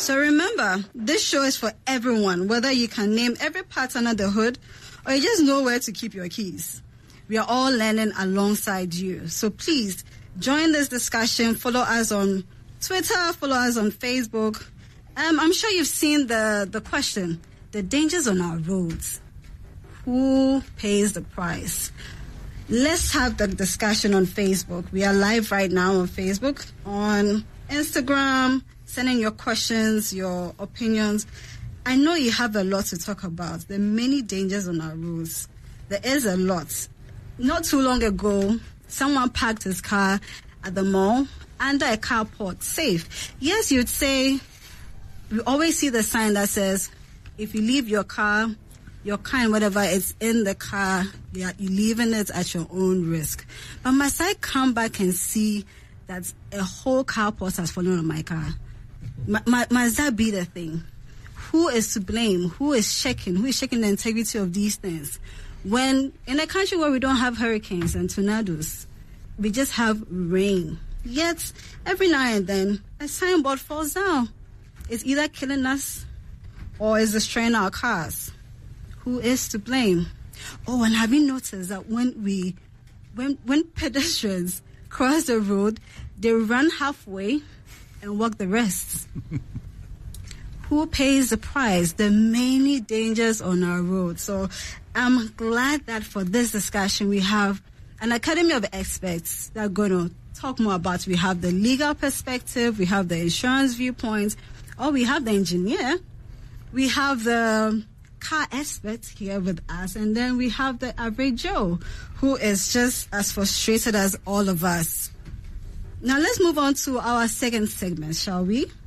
So remember, this show is for everyone, whether you can name every part under the hood or you just know where to keep your keys. We are all learning alongside you. So please join this discussion. Follow us on Twitter, follow us on Facebook. I'm sure you've seen the question, the dangers on our roads. Who pays the price? Let's have the discussion on Facebook. We are live right now on Facebook, on Instagram, sending your questions, your opinions. I know you have a lot to talk about. There are many dangers on our roads. There is a lot. Not too long ago, someone parked his car at the mall under a carport, safe. Yes, you'd say, we always see the sign that says, if you leave your car and whatever is in the car, you're leaving it at your own risk. But must I come back and see that a whole carport has fallen on my car? Must that be the thing? Who is to blame? Who is checking the integrity of these things? When in a country where we don't have hurricanes and tornadoes, we just have rain. Yet, every now and then, a signboard falls down. It's either killing us or it's destroying our cars. Who is to blame? Oh, and have you noticed that when pedestrians cross the road, they run halfway and walk the rest? Who pays the price? The many dangers on our road. So I'm glad that for this discussion we have an academy of experts that are going to talk more about. We have the legal perspective, we have the insurance viewpoint, or we have the engineer, we have the car expert here with us, and then we have the average Joe, who is just as frustrated as all of us. Now let's move on to our second segment, shall we?